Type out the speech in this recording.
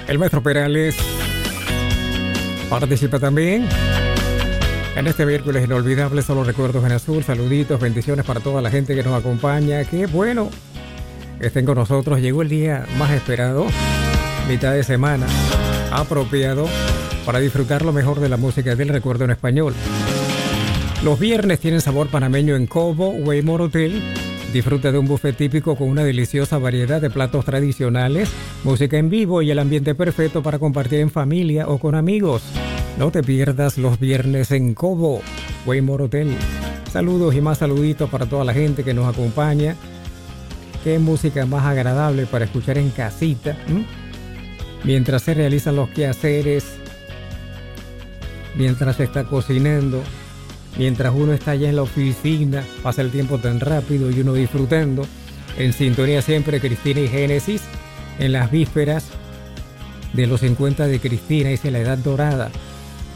El maestro Perales participa también en este miércoles inolvidable. Solo recuerdos en azul. Saluditos, bendiciones para toda la gente que nos acompaña. Qué bueno que estén con nosotros. Llegó el día más esperado, mitad de semana, apropiado para disfrutar lo mejor de la música del recuerdo en español. Los viernes tienen sabor panameño en Cobo Waymore Hotel. Disfruta de un buffet típico con una deliciosa variedad de platos tradicionales, música en vivo y el ambiente perfecto para compartir en familia o con amigos. No te pierdas los viernes en Cobo Waymore Hotel. Saludos y más saluditos para toda la gente que nos acompaña. Qué música más agradable para escuchar en casita, mientras se realizan los quehaceres, mientras se está cocinando, mientras uno está allá en la oficina. Pasa el tiempo tan rápido y uno disfrutando. En sintonía siempre Cristina y Génesis en las vísperas de los 50 de Cristina, hice la edad dorada.